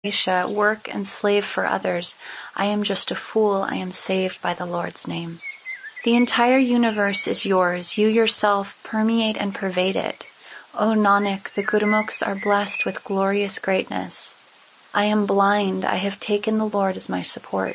work and slave for others. I am just a fool. I am saved by the Lord's name. The entire universe is yours. You yourself permeate and pervade it. O Nanak, the Gurmukhs are blessed with glorious greatness. I am blind. I have taken the Lord as my support.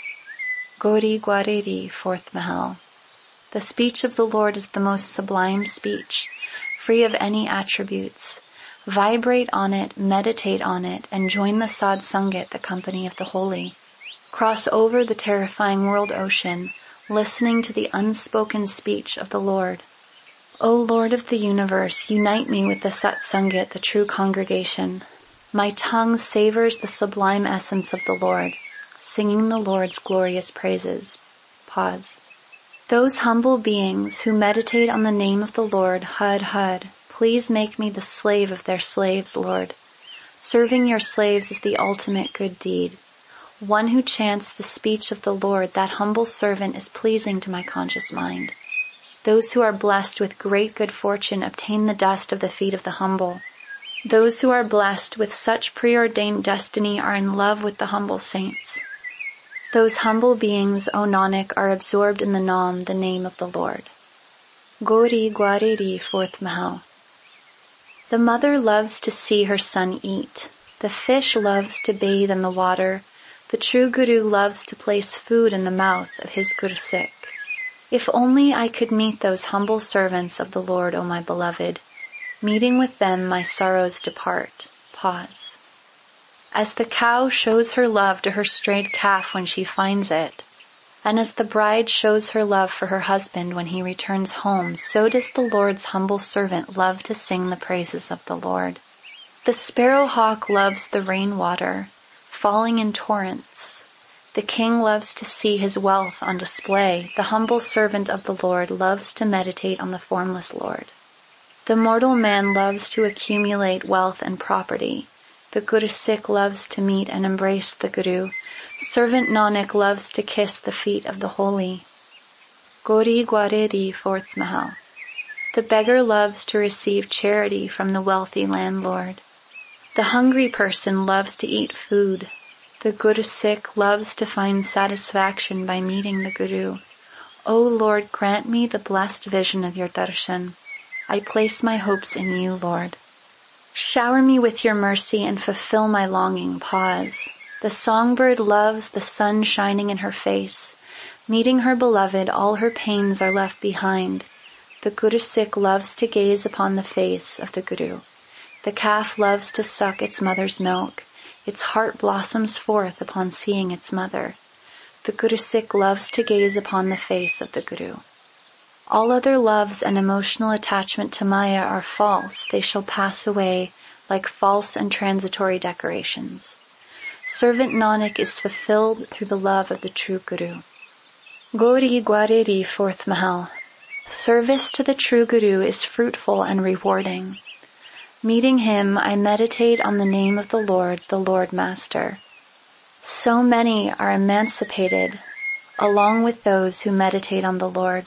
Gauri Gwareri, Fourth Mahal. The speech of the Lord is the most sublime speech, free of any attributes. Vibrate on it, meditate on it, and join the Sadh Sangat, the company of the holy. Cross over the terrifying world ocean, listening to the unspoken speech of the Lord. O Lord of the universe, unite me with the Sat Sangat, the true congregation. My tongue savors the sublime essence of the Lord, singing the Lord's glorious praises. Pause. Those humble beings who meditate on the name of the Lord, Hud Hud, please make me the slave of their slaves, Lord. Serving your slaves is the ultimate good deed. One who chants the speech of the Lord, that humble servant, is pleasing to my conscious mind. Those who are blessed with great good fortune obtain the dust of the feet of the humble. Those who are blessed with such preordained destiny are in love with the humble saints. Those humble beings, O Nanak, are absorbed in the Nam, the name of the Lord. Gauri Gwareri, Fourth Mahal. The mother loves to see her son eat. The fish loves to bathe in the water. The true Guru loves to place food in the mouth of his Gursikh. If only I could meet those humble servants of the Lord, O my beloved. Meeting with them, my sorrows depart. Pause. As the cow shows her love to her strayed calf when she finds it, and as the bride shows her love for her husband when he returns home, so does the Lord's humble servant love to sing the praises of the Lord. The sparrowhawk loves the rainwater, falling in torrents. The king loves to see his wealth on display. The humble servant of the Lord loves to meditate on the formless Lord. The mortal man loves to accumulate wealth and property. The Gursikh loves to meet and embrace the Guru. Servant Nanak loves to kiss the feet of the holy. Gauri Gwareri, Fourth Mahal. The beggar loves to receive charity from the wealthy landlord. The hungry person loves to eat food. The Gursikh loves to find satisfaction by meeting the Guru. O Lord, grant me the blessed vision of your darshan. I place my hopes in you, Lord. Shower me with your mercy and fulfill my longing. Pause. The songbird loves the sun shining in her face. Meeting her beloved, all her pains are left behind. The Gursikh loves to gaze upon the face of the Guru. The calf loves to suck its mother's milk. Its heart blossoms forth upon seeing its mother. The Gursikh loves to gaze upon the face of the Guru. All other loves and emotional attachment to Maya are false. They shall pass away like false and transitory decorations. Servant Nanak is fulfilled through the love of the true Guru. Gauri Gwareri, Fourth Mahal. Service to the true Guru is fruitful and rewarding. Meeting him, I meditate on the name of the Lord Master. So many are emancipated, along with those who meditate on the Lord.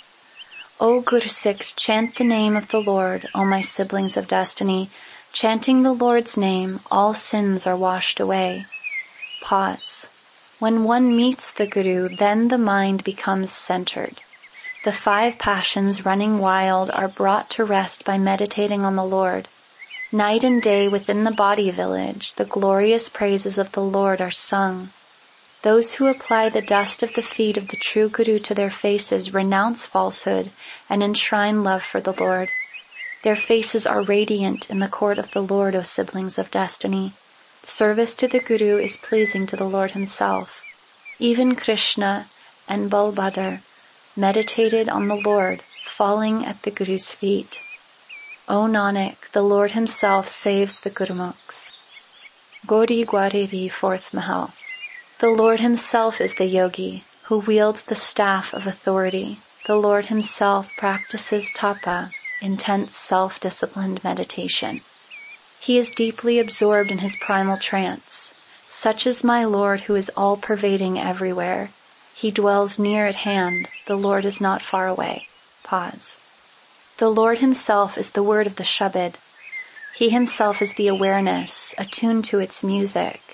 O Gursikhs, chant the name of the Lord, O my siblings of destiny. Chanting the Lord's name, all sins are washed away. Pause. When one meets the Guru, then the mind becomes centered. The 5 passions running wild are brought to rest by meditating on the Lord. Night and day within the body village, the glorious praises of the Lord are sung. Those who apply the dust of the feet of the true Guru to their faces renounce falsehood and enshrine love for the Lord. Their faces are radiant in the court of the Lord, O siblings of destiny. Service to the Guru is pleasing to the Lord himself. Even Krishna and Balbhadra meditated on the Lord, falling at the Guru's feet. O Nanak, the Lord himself saves the Gurmukhs. Gauri Gwareri, Fourth Mahal. The Lord himself is the yogi who wields the staff of authority. The Lord himself practices tapa, intense self-disciplined meditation. He is deeply absorbed in his primal trance. Such is my Lord who is all-pervading everywhere. He dwells near at hand. The Lord is not far away. Pause. The Lord himself is the word of the Shabad. He himself is the awareness, attuned to its music.